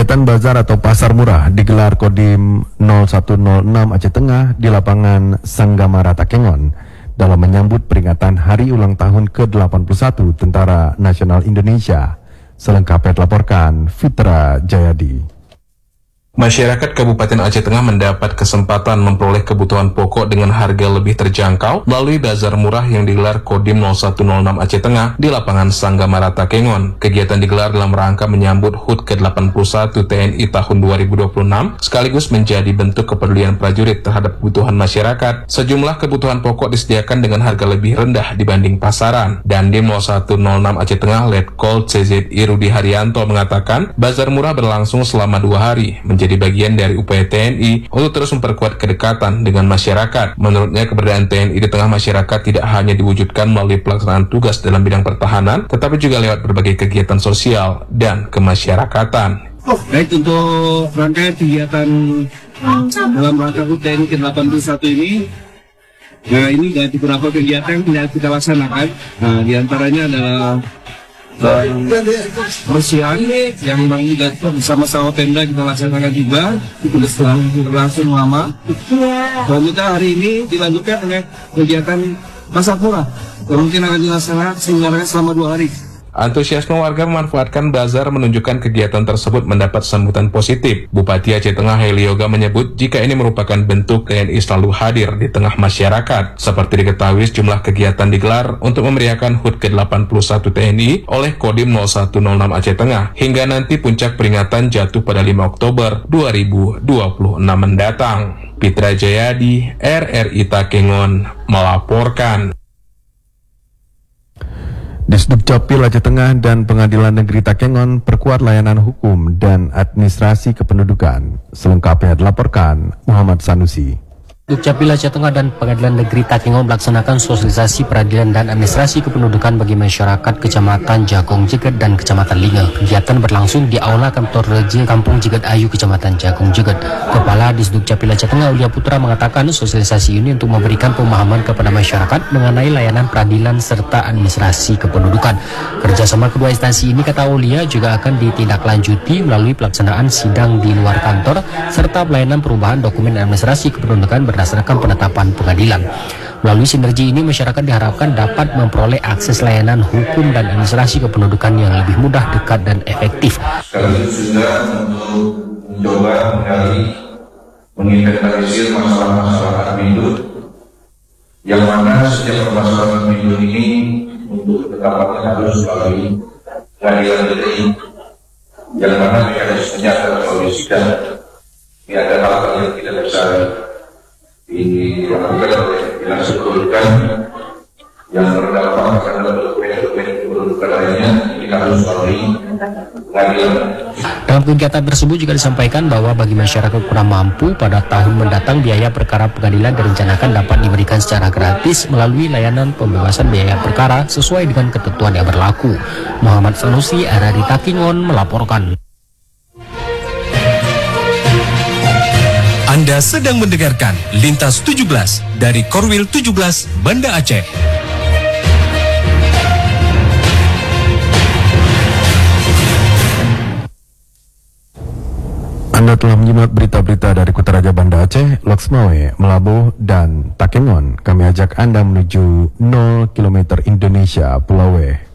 Kegiatan bazar atau pasar murah digelar Kodim 0106 Aceh Tengah di lapangan Sanggamara Takengon dalam menyambut peringatan Hari Ulang Tahun ke-81 Tentara Nasional Indonesia. Selengkapnya dilaporkan Fitra Jayadi. Masyarakat Kabupaten Aceh Tengah mendapat kesempatan memperoleh kebutuhan pokok dengan harga lebih terjangkau melalui bazar murah yang digelar Kodim 0106 Aceh Tengah di lapangan Sanggamara Takengon. Kegiatan digelar dalam rangka menyambut HUT ke-81 TNI tahun 2026 sekaligus menjadi bentuk kepedulian prajurit terhadap kebutuhan masyarakat. Sejumlah kebutuhan pokok disediakan dengan harga lebih rendah dibanding pasaran. Dandim 0106 Aceh Tengah Letkol CZI Rudi Haryanto mengatakan bazar murah berlangsung selama 2 hari menjadi bagian dari upaya TNI untuk terus memperkuat kedekatan dengan masyarakat. Menurutnya, keberadaan TNI di tengah masyarakat tidak hanya diwujudkan melalui pelaksanaan tugas dalam bidang pertahanan, tetapi juga lewat berbagai kegiatan sosial dan kemasyarakatan. Baik, untuk rangkaian kegiatan dalam rangka HUT TNI ke-81 ini, ini ada beberapa kegiatan yang kita laksanakan. Di antaranya adalah bersihan yang bersama-sama Pemda kita laksanakan juga, itu sudah berlangsung lama. Selanjutnya hari ini dilanjutkan dengan kegiatan pasar murah yang mungkin akan dilaksanakan selama 2 hari. Antusiasme warga memanfaatkan bazar menunjukkan kegiatan tersebut mendapat sambutan positif. Bupati Aceh Tengah Heli Yoga menyebut jika ini merupakan bentuk TNI selalu hadir di tengah masyarakat. Seperti diketahui, sejumlah kegiatan digelar untuk memeriahkan HUT ke-81 TNI oleh Kodim 0106 Aceh Tengah hingga nanti puncak peringatan jatuh pada 5 Oktober 2026 mendatang. Fitra Jayadi, RRI Takengon melaporkan. Disduk Capil Aceh Tengah dan Pengadilan Negeri Takengon perkuat layanan hukum dan administrasi kependudukan. Selengkapnya dilaporkan Muhammad Sanusi. Dukcapil Aceh Tengah dan Pengadilan Negeri Takengon melaksanakan sosialisasi peradilan dan administrasi kependudukan bagi masyarakat Kecamatan Jagong Jeget dan Kecamatan Linge. Kegiatan berlangsung di Aula Kantor Reje Kampung Jeget Ayu, Kecamatan Jagong Jeget. Kepala Disdukcapil Aceh Tengah Ulia Putra mengatakan sosialisasi ini untuk memberikan pemahaman kepada masyarakat mengenai layanan peradilan serta administrasi kependudukan. Kerjasama kedua instansi ini, kata Ulia, juga akan ditindaklanjuti melalui pelaksanaan sidang di luar kantor serta pelayanan perubahan dokumen administrasi kependudukan berdasarkan penetapan pengadilan. Melalui sinergi ini, masyarakat diharapkan dapat memperoleh akses layanan hukum dan administrasi kependudukan yang lebih mudah, dekat, dan efektif. Sekaligus juga untuk mencoba menginventarisir masalah-masalah admin yang mana setiap permasalahan admin ini untuk ketetapannya harus melalui pengadilan negeri, yang mana mekanismenya akan solusikan. Ini ada hal-hal yang tidak bisa dilakukan oleh dinas kependudukan yang berdampak pada dokumen-dokumen kependudukan lainnya, ini harus melalui pengadilan. Dalam kegiatan tersebut juga disampaikan bahwa bagi masyarakat kurang mampu, pada tahun mendatang biaya perkara pengadilan direncanakan dapat diberikan secara gratis melalui layanan pembebasan biaya perkara sesuai dengan ketentuan yang berlaku. Muhammad Sanusi, RRI Takengon melaporkan. Anda sedang mendengarkan Lintas 17 dari Korwil 17 Banda Aceh. Anda telah menyimak berita-berita dari Kutaraja Banda Aceh, Loksmawe, Melabuh, dan Takengon. Kami ajak Anda menuju 0 km Indonesia, Pulau W.